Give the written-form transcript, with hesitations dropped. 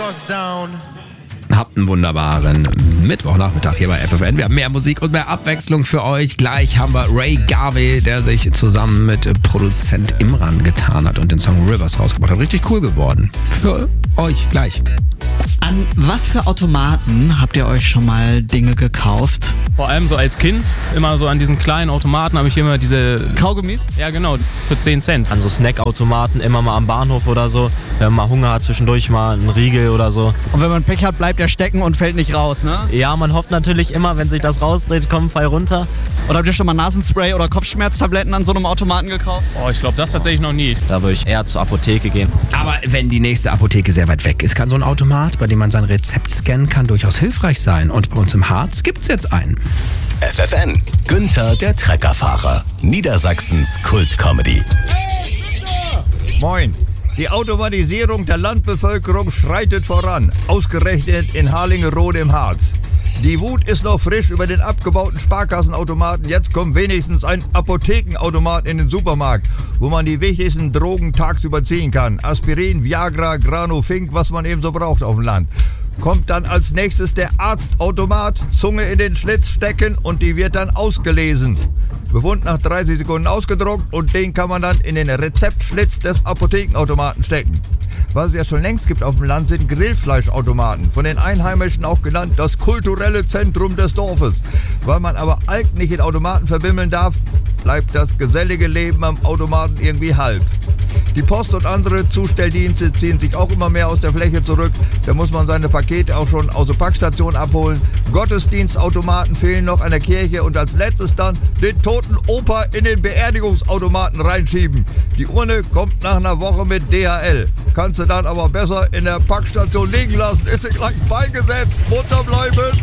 Habt einen wunderbaren Mittwochnachmittag hier bei FFN. Wir haben mehr Musik und mehr Abwechslung für euch. Gleich haben wir Ray Garvey, der sich zusammen mit Produzent Imran getan hat und den Song Rivers rausgebracht hat. Richtig cool geworden. Für euch gleich. An was für Automaten habt ihr euch schon mal Dinge gekauft? Vor allem so als Kind, immer so an diesen kleinen Automaten habe ich immer diese... Kaugummis? Ja genau, für 10 Cent. An so Snackautomaten, immer mal am Bahnhof oder so. Wenn man Hunger hat, zwischendurch mal einen Riegel oder so. Und wenn man Pech hat, bleibt er stecken und fällt nicht raus, ne? Ja, man hofft natürlich immer, wenn sich das rausdreht, kommt Fall runter. Oder habt ihr schon mal Nasenspray oder Kopfschmerztabletten an so einem Automaten gekauft? Oh, ich glaube, das tatsächlich noch nie. Da würde ich eher zur Apotheke gehen. Aber wenn die nächste Apotheke sehr weit weg ist, kann so ein Automat, bei dem man sein Rezept scannen kann, durchaus hilfreich sein. Und bei uns im Harz gibt's jetzt einen. FFN, Günther der Treckerfahrer, Niedersachsens Kultcomedy. Hey, Günther! Moin. Die Automatisierung der Landbevölkerung schreitet voran, ausgerechnet in Harlingerode im Harz. Die Wut ist noch frisch über den abgebauten Sparkassenautomaten. Jetzt kommt wenigstens ein Apothekenautomat in den Supermarkt, wo man die wichtigsten Drogen tagsüber ziehen kann. Aspirin, Viagra, Granofink, was man eben so braucht auf dem Land. Kommt dann als nächstes der Arztautomat, Zunge in den Schlitz stecken und die wird dann ausgelesen. Befund nach 30 Sekunden ausgedruckt und den kann man dann in den Rezeptschlitz des Apothekenautomaten stecken. Was es ja schon längst gibt auf dem Land, sind Grillfleischautomaten. Von den Einheimischen auch genannt das kulturelle Zentrum des Dorfes. Weil man aber Alk nicht in Automaten verbimmeln darf, bleibt das gesellige Leben am Automaten irgendwie halb. Die Post und andere Zustelldienste ziehen sich auch immer mehr aus der Fläche zurück. Da muss man seine Pakete auch schon aus der Packstation abholen. Gottesdienstautomaten fehlen noch an der Kirche und als letztes dann den toten Opa in den Beerdigungsautomaten reinschieben. Die Urne kommt nach einer Woche mit DHL. Kannst du dann aber besser in der Packstation liegen lassen. Ist sie gleich beigesetzt. Munter bleiben.